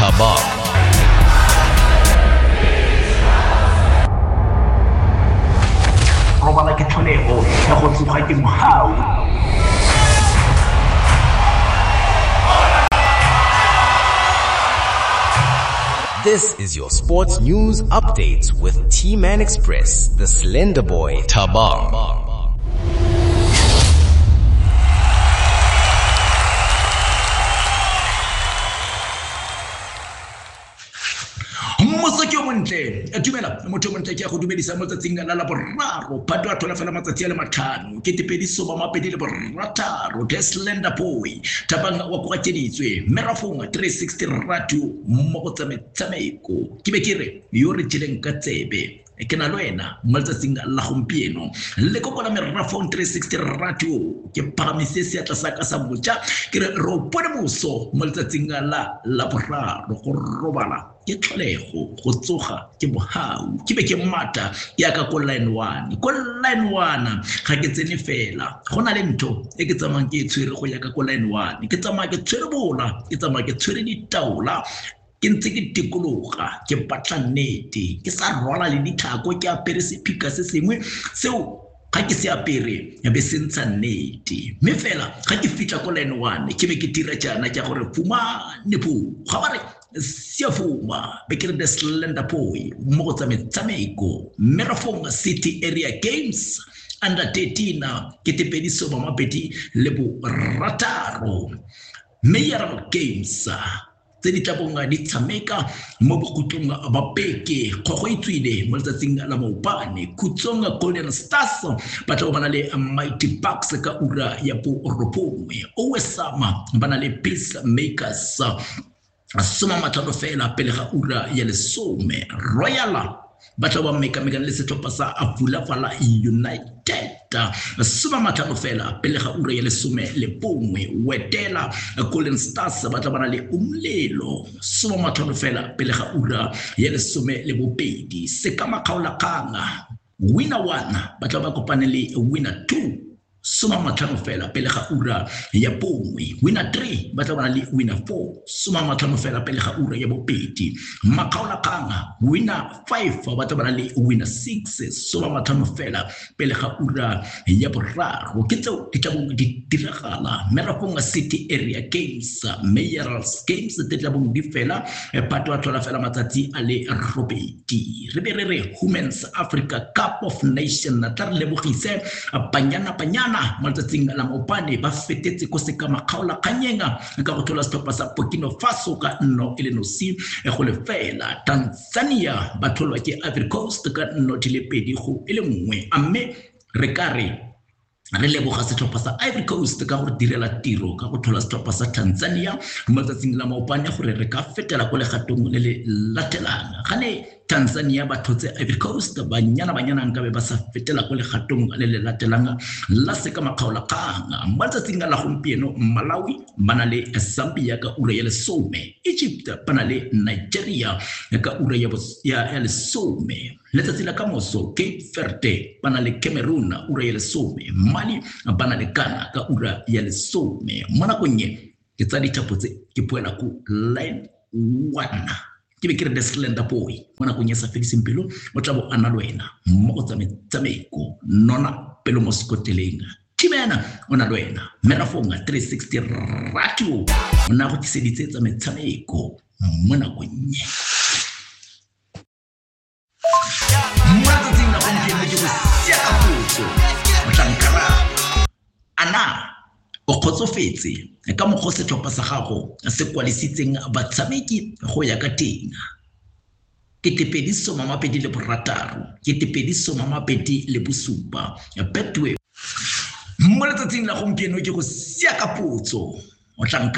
Thabang. Robala ke tlholego ya go tsoga ke mohau. This is your sports news updates with T-Man Express, the Slender Boy, Thabang. Mosaki o montle dumela motho o montle ke go dumedisa mo tsatsing la boraro phato a thola fela matsatsi a le matlhano ke tepediso ba mapedi le borataro the Slender Boy Thabang wa go tseditswe merafong 360 radio mo go tsamaeko ke be ke re yo re tšheleng ka tsebe ke na lwena mo tsatsing la gompieno le kokola merafong 360 radio ke pagamise se atla sa ka sa botja ke re ro pone moso mo tsatsing la boraro go robala ke tlholego go tsoga ke mohau ke be ke mata ya ka ko line 1 ga ke tsene fela go na le ntho e ke tsamang ke tshwere go ya ka ko line 1 ke tsamang ke tshwere bola ke tsamang ke tshwere ditaola ke ntse ke tikologa ke batla nnete ke sa rwala le dithako ke apere sephika se sengwe seo ga ke se apere ya be se ntsha nnete mme fela ga ke fitla ko line 1 ke be ke dira jana ke gore fumane po ga ba re Siafuma bekere the Slender Boy mo go tsamaeko Merafong City Area Games under 13 ke tepediso ba mapedi le bo rataro Mayoral Games tse di tlabonga di tshameka mo bokutlong ba peke go itswile mo tsatsing la maopane Kutsonga Golden Stars ba tla bana le Mighty Bucks ka ura ya bo ropongwe Owesama bana le Peacemakers Asuma matano fela pele ga ura ya lesome Royal ba tla ba meka le setlhopha sa Afulavala United Asuma matano fela pele ga ura ya lesome le bongwe Wetela Golden Stars ba tla bana le Umlelo Asuma matano fela pele ga ura ya lesome le bobedi Sekama Kgaolakanga Winner 1 ba tla ba kopane le Winner 2 Suma matlhano fela pele ga ura ya bongwe Winner 3 ba tla bana le Winner 4 Suma matlhano fela pele ga ura ya bobedi Makgaolakanga Winner 5 ba tla bana le Winner 6 Suma matlhano fela pele ga ura ya boraro ke tseo di tlabong di diragala Merafong City Area Games Mayoral Games di tlabong di fela phato a tlhola fela matsatsi a le robedi re be re Women's Africa Cup of Nations tla re lebogise banyana matsatsing la maopane ba fetetse ko se ka makgaola kganyenga ka go thola setlhopha sa Burkina Faso ka nno ile nosi go le fela Tanzania ba tholwa ke Ivory Coast ka nno di le pedi go ile nngwe amme re kare re leboga setlhopha sa Ivory Coast ka go direla tiro ka go thola setlhopha sa Tanzania matsatsing la maopane gore re ka fetela go le gatong le le latelang gane Tanzania ba thotse Ivory Coast banyana nkabe ba sa fetela go le gatong le le latelang la se ka makgaolakanga matsatsing la gompieno Malawi bana le Zambia ka ura ya lesome Egypt bana le Nigeria ka ura ya lesome letsatsi la kamoso Cape Verde bana le Cameroon ura ya lesome Mali bana le Ghana ka ura ya lesome mona konye ke tsa ditapotse ke poela ku line 1 ke be ke re the Slender Boy mona go nyesa Felix Mpilo o tla bo ana lwena mo go tsamaeko nona pelo mo skoteleng timena ona lwena Merafong 360 radio mona go tseditse tsamaeko mona go nye mona tsina go nke ke go sia ka potso o tlankara ana o kgotsofetse ka mo go setlhopha sa gago se kwalisitseng batshameki go ya ka teng ke tepediso mamapedi le borataro ke tepediso mamapedi le bosupa Betway mo letsatsing la gompieno ke go sia ka potso o tlanka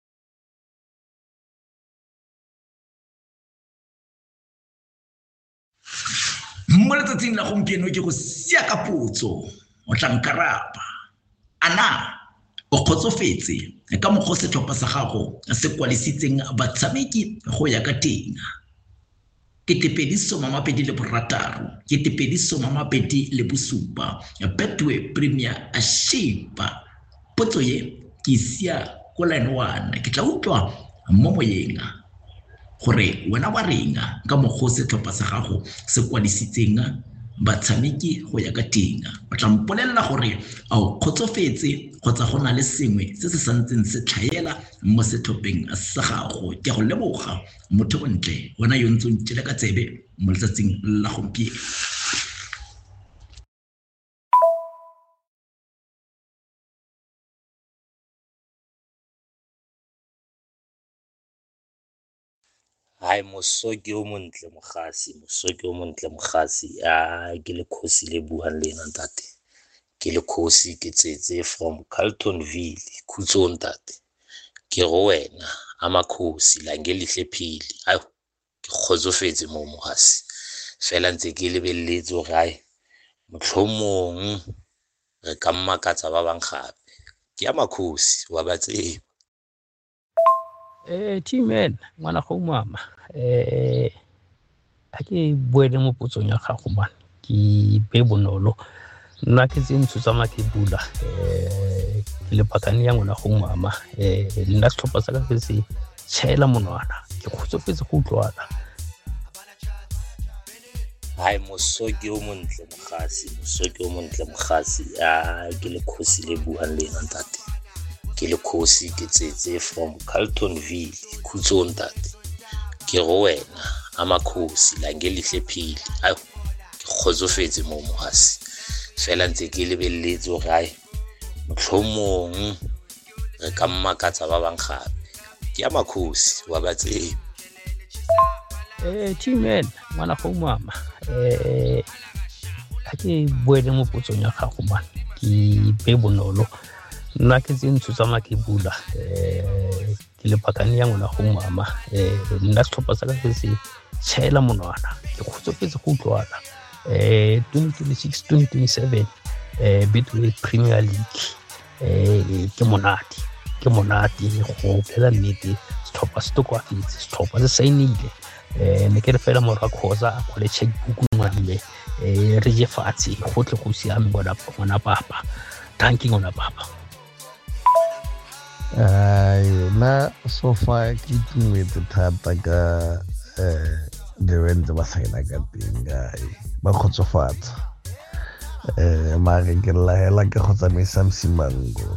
mo letsatsing la gompieno ke go sia ka potso o tlankarapa ana o kgotsofetse ka mo go setlhopha sa gago se kwalisitseng batshameki go ya ka teng ke tepediso mamapedi le borataro ke tepediso mamapedi le bosupa Betway Premier Ashipa potso ye ke sia ko line 1 ke tla utlwa mo moyeng gore wena wa renga ka moggo setlhopha sa gago se kwadisitseng batshameki go ya ka teng. O tla mpolella gore a o kgotsofetse kgotsa go na le sengwe se se santseng se tlhaela mo setlhopheng sa gago. Ke go leboga motho o ntle wena yo ntse o ntšhela ka tsebe mo letsatsing la gompieno. Hai mosoki o montle mogasi ke le Khosi le buang le ntate. Ke le Khosi ke tsetse from Carltonville Khutsong ntate. Ke go wena amakhosi la ngelihle phili. Ayo ke kgotsofetse mo mogasi. Fela ntse ke lebelletse gore hai motlhomong re ka mmakatsa ba bang gape. Ke amakhosi wa batseba. T-Man ngwana go mama a ke boele mo potsong ya gago man ke be bonolo nna ke tsentse tsa makebula ke le pakane ya ngwana go mama nna setlhopha sa ka se tshela monwana ke kgotsofetse go utlwana. Hai mosoki o montle mogasi ke le Khosi le buang le ntate. Ke le Khosi ke tsetse from Carltonville Khutsong ntate. Ke go wena amakhosi la ngelihle phili. Ayo ke kgotsofetse mo mogasi. Fela ntse ke lebelletse gore hai motlhomong re ka mmakatsa ba bang gape. Ke amakhosi wa batseba. T-Man ngwana go mama a ke boele mo potsong ya gago man ke be bonolo nna ke tsentse tsa makebula ke le pakane ya ngwana go mama nna setlhopha sa ka se tshela monwana ke kgotsofetse go utlwana. 2026-2027 Betway Premier League ke monate go phela nnete setlhopha se tokafetse setlhopha se saenile ne ke re fela mora khoza a khole checkbook ngwadile re je fatshe go tle go siame ngwana papa. Thank you ngwana papa. Na so far ke itumetse thata ka the went ba saena ka teng ba khotsofatsa mare ke laela ke khotsamisa Msimango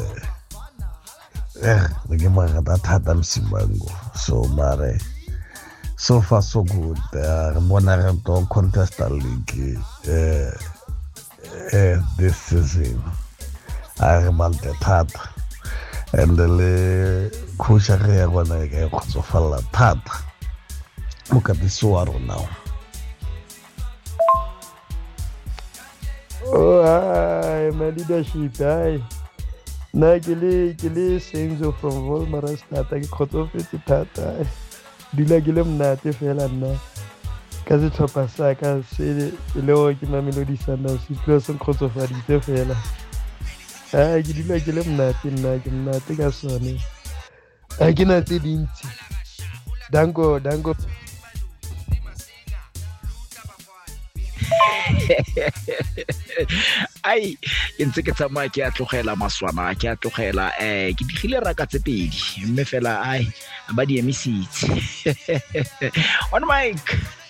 ke marata thata Msimango so mare so far so good. Re bona re to contest league this season re malte thata and le coach re ya bona ke khotsofala thata mo ka biso rona. Oh, my leadership, na ke le Senzo from Volmarastata ke khotsofetse thata. Dila ke le mnate fela nna ka setlhopha sa ka se le o ke Mamelodi Sundowns se tlo se khotsofaditse fela. Ke dila ke le mnate nna ke mnate ka sone. Ke na tse dintsi. Dango ai ke ntse ke tsamaya ke a tlogela maswana ke a tlogela ke digile raka tse pedi mme fela ai ba di emisitse on mic